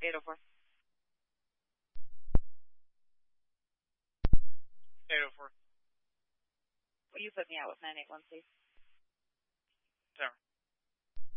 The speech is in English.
804. 804. Will you put me out with 981, please? Tower.